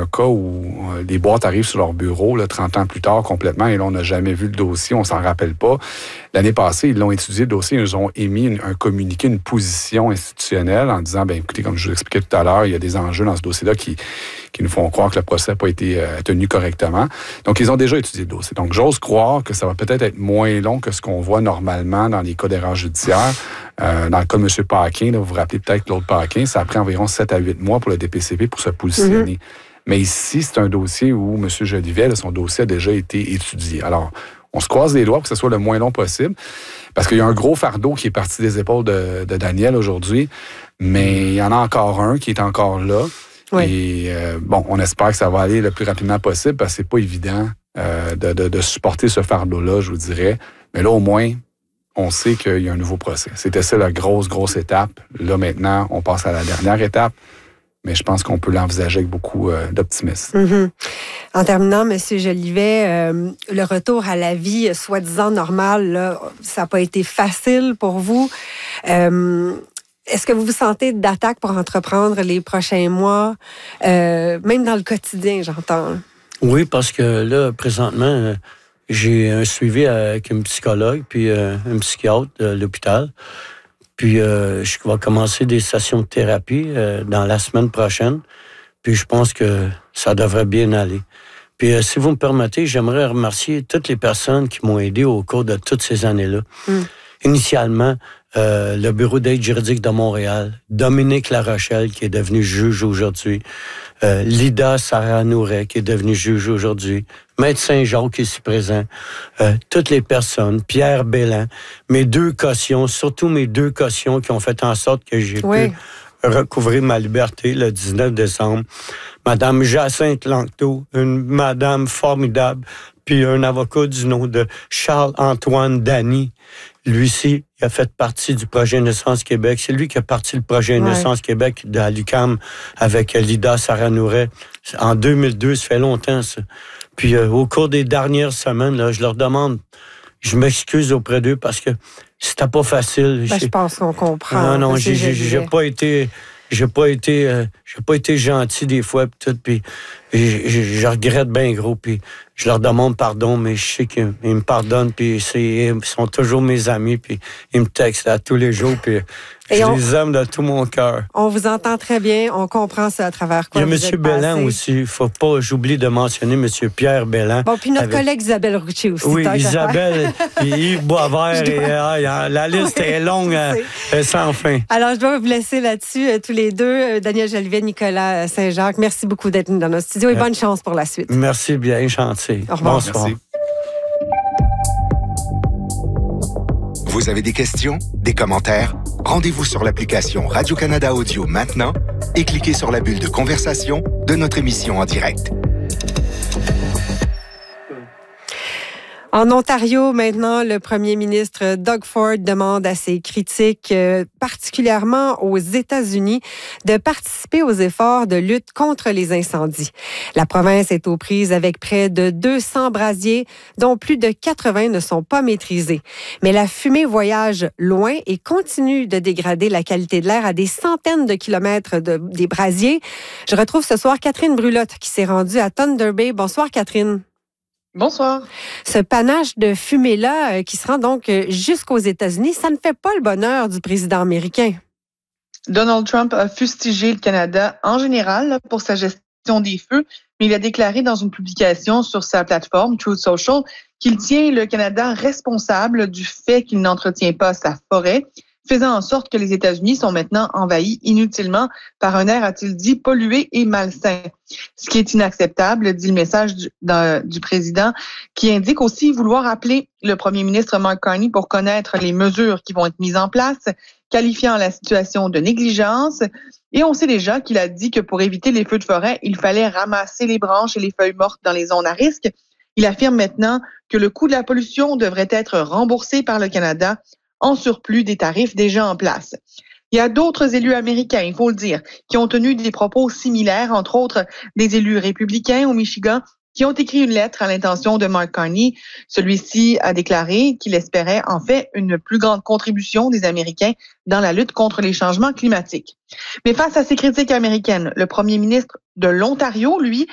un cas où les boîtes arrivent sur leur bureau là, 30 ans plus tard complètement, et là, on n'a jamais vu le dossier, on s'en rappelle pas. L'année passée, ils l'ont étudié, le dossier, ils ont émis un communiqué, une position institutionnelle en disant, écoutez, comme je vous l'expliquais tout à l'heure, il y a des enjeux dans ce dossier-là qui nous font croire que le procès n'a pas été tenu correctement. Donc, ils ont déjà étudié le dossier. Donc, j'ose croire que ça va peut-être être moins long que ce qu'on voit normalement dans les cas d'erreurs judiciaires. Dans le cas de M. Paquin, là, vous vous rappelez peut-être Claude Paquin, ça a pris environ 7 à 8 mois pour le DPCP pour se positionner. Mais ici, c'est un dossier où M. Jolivet, là, son dossier a déjà été étudié. Alors, on se croise les doigts pour que ce soit le moins long possible, parce qu'il y a un gros fardeau qui est parti des épaules de Daniel aujourd'hui, mais il y en a encore un qui est encore là. Oui. Et on espère que ça va aller le plus rapidement possible, parce que c'est pas évident de supporter ce fardeau-là, je vous dirais. Mais là, au moins, on sait qu'il y a un nouveau procès. C'était ça la grosse étape. Là, maintenant, on passe à la dernière étape. Mais je pense qu'on peut l'envisager avec beaucoup d'optimisme. En terminant, M. Jolivet, le retour à la vie soi-disant normale, là, ça n'a pas été facile pour vous. Est-ce que vous vous sentez d'attaque pour entreprendre les prochains mois, même dans le quotidien, j'entends? Oui, parce que là, présentement, j'ai un suivi avec un psychologue puis un psychiatre de l'hôpital. Puis, je vais commencer des sessions de thérapie dans la semaine prochaine. Puis, je pense que ça devrait bien aller. Puis, si vous me permettez, j'aimerais remercier toutes les personnes qui m'ont aidé au cours de toutes ces années-là. Initialement, le Bureau d'aide juridique de Montréal, Dominique Larochelle, qui est devenu juge aujourd'hui, Lida Sarah-Nouret, qui est devenue juge aujourd'hui, Maître Saint-Jacques, ici présent, toutes les personnes, Pierre Bélin, mes 2 cautions, surtout mes 2 cautions qui ont fait en sorte que j'ai pu recouvrir ma liberté le 19 décembre. Madame Jacinthe Lanctot, une madame formidable, puis un avocat du nom de Charles-Antoine Dany. Lui-ci, il a fait partie du projet Naissance Québec. C'est lui qui a parti le projet Naissance Québec de la l'UQAM avec Lida Sarah-Nouret. En 2002, ça fait longtemps, ça. Puis au cours des dernières semaines, là, je leur demande, je m'excuse auprès d'eux parce que c'était pas facile. Je pense qu'on comprend. Non, j'ai pas été gentil des fois, puis je regrette bien gros, puis je leur demande pardon, mais je sais qu'ils me pardonnent, puis ils sont toujours mes amis, puis ils me textent à tous les jours, puis je les aime de tout mon cœur. On vous entend très bien, on comprend ça à travers quoi. Il y a M. Bélin aussi, il ne faut pas, j'oublie de mentionner M. Pierre Bélin. Bon, puis notre collègue Isabelle Rouchet aussi. Oui, Isabelle, et Yves Boisvert, la liste est longue sans fin. Alors, je dois vous laisser là-dessus, tous les deux. Daniel Jolivet, Nicolas Saint-Jacques, merci beaucoup d'être dans notre studio et bonne chance pour la suite. Merci bien, gentil. Au revoir. Bonsoir. Merci. Vous avez des questions, des commentaires? Rendez-vous sur l'application Radio-Canada Audio maintenant et cliquez sur la bulle de conversation de notre émission en direct. En Ontario, maintenant, le premier ministre Doug Ford demande à ses critiques, particulièrement aux États-Unis, de participer aux efforts de lutte contre les incendies. La province est aux prises avec près de 200 brasiers, dont plus de 80 ne sont pas maîtrisés. Mais la fumée voyage loin et continue de dégrader la qualité de l'air à des centaines de kilomètres des brasiers. Je retrouve ce soir Catherine Brulotte qui s'est rendue à Thunder Bay. Bonsoir, Catherine. Bonsoir. Ce panache de fumée-là qui se rend donc jusqu'aux États-Unis, ça ne fait pas le bonheur du président américain. Donald Trump a fustigé le Canada en général pour sa gestion des feux, mais il a déclaré dans une publication sur sa plateforme Truth Social qu'il tient le Canada responsable du fait qu'il n'entretient pas sa forêt, faisant en sorte que les États-Unis sont maintenant envahis inutilement par un air, a-t-il dit, pollué et malsain. Ce qui est inacceptable, dit le message du président, qui indique aussi vouloir appeler le premier ministre Mark Carney pour connaître les mesures qui vont être mises en place, qualifiant la situation de négligence. Et on sait déjà qu'il a dit que pour éviter les feux de forêt, il fallait ramasser les branches et les feuilles mortes dans les zones à risque. Il affirme maintenant que le coût de la pollution devrait être remboursé par le Canada en surplus des tarifs déjà en place. Il y a d'autres élus américains, il faut le dire, qui ont tenu des propos similaires, entre autres des élus républicains au Michigan, qui ont écrit une lettre à l'intention de Mark Carney. Celui-ci a déclaré qu'il espérait en fait une plus grande contribution des Américains dans la lutte contre les changements climatiques. Mais face à ces critiques américaines, le premier ministre de l'Ontario, lui,